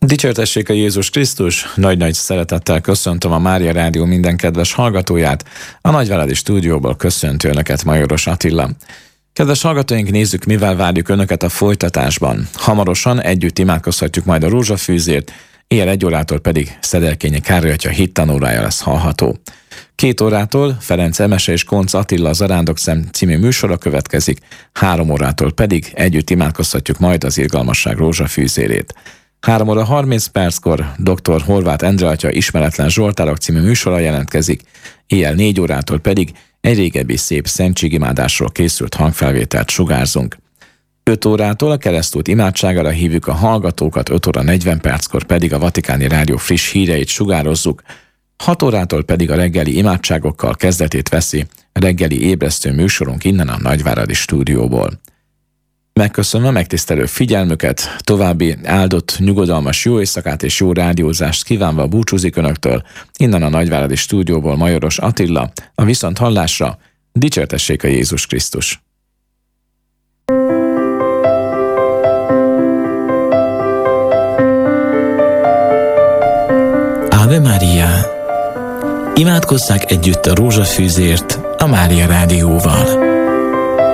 Dicsértessék a Jézus Krisztus, nagy-nagy szeretettel köszöntöm a Mária Rádió minden kedves hallgatóját, a Nagyváradi stúdióból köszöntő Önöket Majoros Attila. Kedves hallgatóink, nézzük, mivel várjuk Önöket a folytatásban. Hamarosan együtt imádkozhatjuk majd a rózsafűzért, éjjel 1 órától pedig Szederkényi Károly atya hittanórája lesz hallható. 2 órától Ferenc Emese és Koncz Attila Zarándokszem című műsora következik, 3 órától pedig együtt imádkozhatjuk majd az irgalmasság rózsafűzérét. 3 óra 30 perckor dr. Horváth Endre atya Ismeretlen Zsoltárok című műsora jelentkezik, éjjel 4 órától pedig egy régebbi szép szentségimádásról készült hangfelvételt sugárzunk. 5 órától a Keresztút imádságára hívjuk a hallgatókat, 5 óra 40 perckor pedig a Vatikáni Rádió friss híreit sugározzuk, 6 órától pedig a reggeli imádságokkal kezdetét veszi a reggeli ébresztő műsorunk innen a Nagyváradi stúdióból. Megköszönöm a megtisztelő figyelmüket, további áldott, nyugodalmas jó éjszakát és jó rádiózást kívánva búcsúzik Önöktől, innen a Nagyváradi stúdióból Majoros Attila, a viszonthallásra, dicsértessék a Jézus Krisztus! Ave Maria! Imádkozzák együtt a rózsafűzért a Mária Rádióval.